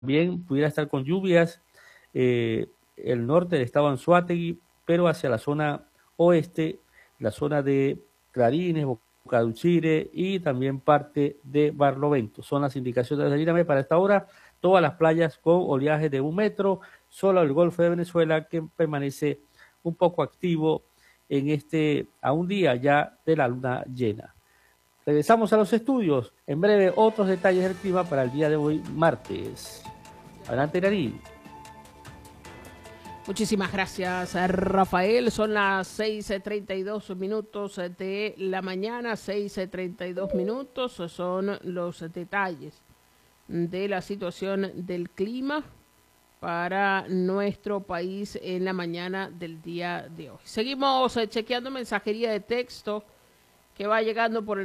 también pudiera estar con lluvias el norte del estado Anzoátegui, pero hacia la zona oeste, la zona de Clarines, Bocaduchire y también parte de Barlovento. Son las indicaciones de INAME para esta hora. Todas las playas con oleaje de 1 metro, solo el Golfo de Venezuela que permanece un poco activo a un día ya de la luna llena. Regresamos a los estudios. En breve, otros detalles del clima para el día de hoy, martes. Adelante, Nari. Muchísimas gracias, Rafael. Son las 6:32 minutos de la mañana, 6:32 minutos. Son los detalles de la situación del clima para nuestro país en la mañana del día de hoy. Seguimos chequeando mensajería de texto que va llegando por el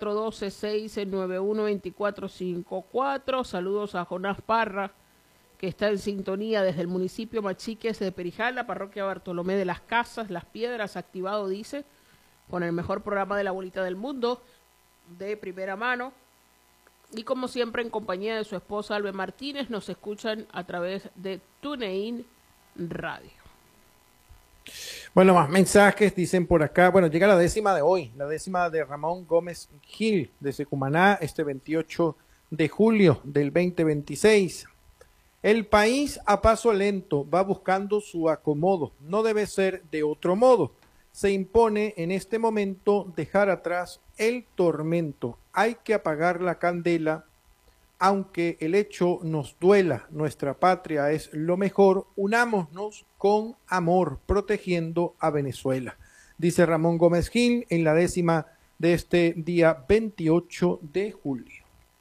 0412-691-2454. Saludos a Jonás Parra, que está en sintonía desde el municipio Machiques de Perijal, la parroquia Bartolomé de las Casas, Las Piedras, activado, dice, con el mejor programa de la bolita del mundo, de primera mano. Y como siempre, en compañía de su esposa Albe Martínez, nos escuchan a través de TuneIn Radio. Bueno, más mensajes, dicen por acá. Bueno, llega la décima de hoy, la décima de Ramón Gómez Gil, desde Cumaná, 28 de julio del 2026. El país a paso lento va buscando su acomodo, no debe ser de otro modo. Se impone en este momento dejar atrás el tormento. Hay que apagar la candela, aunque el hecho nos duela. Nuestra patria es lo mejor. Unámonos con amor, protegiendo a Venezuela. Dice Ramón Gómez Gil en la décima de este día 28 de julio.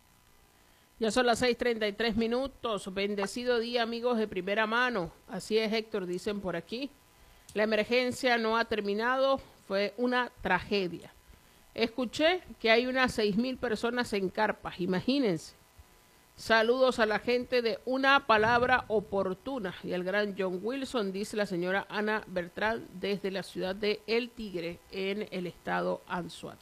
Ya son las 6:33 minutos. Bendecido día, amigos de primera mano. Así es, Héctor, dicen por aquí. La emergencia no ha terminado, fue una tragedia. Escuché que hay unas 6,000 personas en carpas, imagínense. Saludos a la gente de Una Palabra Oportuna y al gran John Wilson, dice la señora Ana Bertrand desde la ciudad de El Tigre, en el estado Anzoátegui.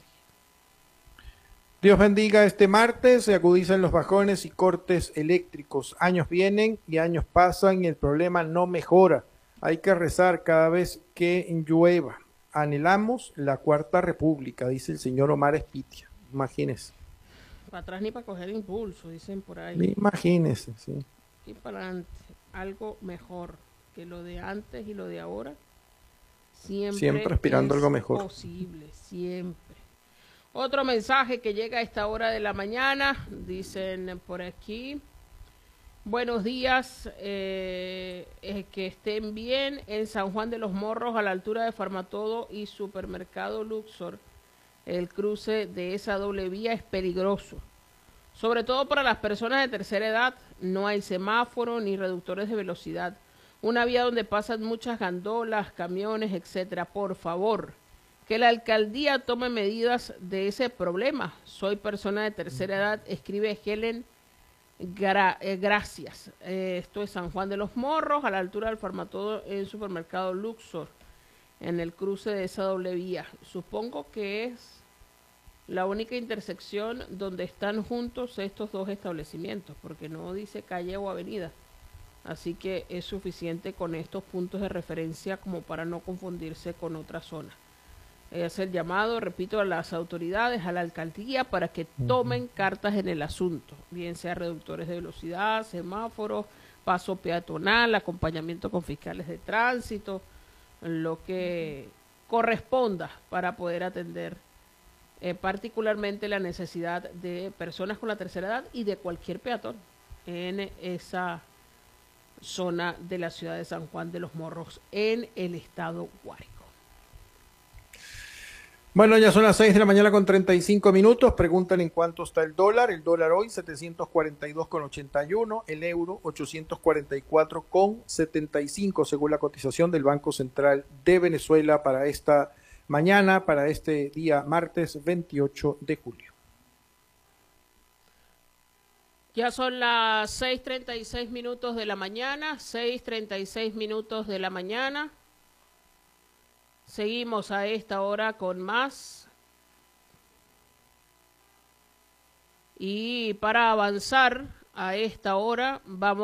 Dios bendiga este martes, se agudizan los bajones y cortes eléctricos. Años vienen y años pasan y el problema no mejora. Hay que rezar cada vez que llueva. Anhelamos la Cuarta República, dice el señor Omar Espitia. Imagínese. Para atrás ni para coger impulso, dicen por ahí. Imagínese, sí. Y para adelante, algo mejor que lo de antes y lo de ahora. Siempre aspirando a algo mejor. Posible, siempre. Otro mensaje que llega a esta hora de la mañana, dicen por aquí. Buenos días, que estén bien en San Juan de los Morros, a la altura de Farmatodo y Supermercado Luxor. El cruce de esa doble vía es peligroso, sobre todo para las personas de tercera edad. No hay semáforo ni reductores de velocidad. Una vía donde pasan muchas gandolas, camiones, etcétera. Por favor, que la alcaldía tome medidas de ese problema. Soy persona de tercera edad, escribe Helen. Gracias. Esto es San Juan de los Morros, a la altura del Farmatodo en Supermercado Luxor, en el cruce de esa doble vía. Supongo que es la única intersección donde están juntos estos dos establecimientos, porque no dice calle o avenida. Así que es suficiente con estos puntos de referencia como para no confundirse con otra zona. Es el llamado, repito, a las autoridades, a la alcaldía, para que tomen cartas en el asunto, bien sea reductores de velocidad, semáforos, paso peatonal, acompañamiento con fiscales de tránsito, lo que corresponda para poder atender particularmente la necesidad de personas con la tercera edad y de cualquier peatón en esa zona de la ciudad de San Juan de los Morros, en el estado Guárico. Bueno, ya son las 6 de la mañana con 35 minutos. Preguntan en cuánto está el dólar. El dólar hoy 742,81, el euro 844,75 según la cotización del Banco Central de Venezuela para esta mañana, para este día martes 28 de julio. Ya son las 6:36 minutos de la mañana, 6:36 minutos de la mañana. Seguimos a esta hora con más. Y para avanzar a esta hora. Vamos